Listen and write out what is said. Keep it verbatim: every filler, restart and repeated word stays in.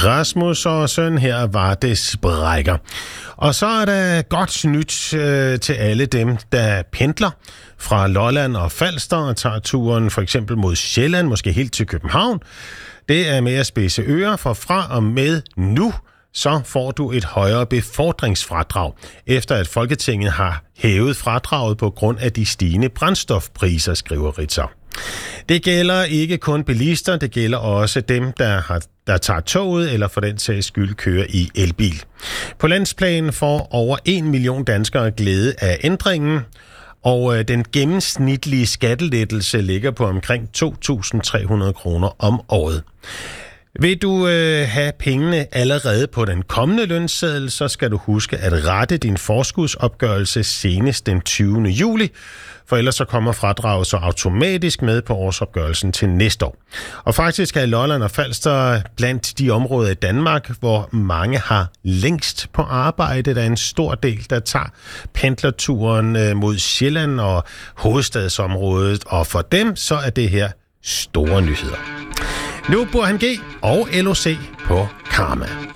Rasmus og søn her var det sprækker. Og så er der godt nyt øh, til alle dem, der pendler fra Lolland og Falster og tager turen for eksempel mod Sjælland, måske helt til København. Det er med at spidse ører, for fra og med nu, så får du et højere befordringsfradrag, efter at Folketinget har hævet fradraget på grund af de stigende brændstofpriser, skriver Ritzau. Det gælder ikke kun bilister, det gælder også dem, der, har, der tager toget eller for den sags skyld kører i elbil. På landsplan får over en million danskere glæde af ændringen, og den gennemsnitlige skattelettelse ligger på omkring to tusind tre hundrede kroner om året. Vil du øh, have pengene allerede på den kommende lønseddel, så skal du huske at rette din forskudsopgørelse senest den tyvende juli, for ellers så kommer fradraget så automatisk med på årsopgørelsen til næste år. Og faktisk er Lolland og Falster blandt de områder i Danmark, hvor mange har længst på arbejde. Der er en stor del, der tager pendlerturen øh, mod Sjælland og hovedstadsområdet, og for dem så er det her store nyheder. Nu Burhan G og L O C på Karma.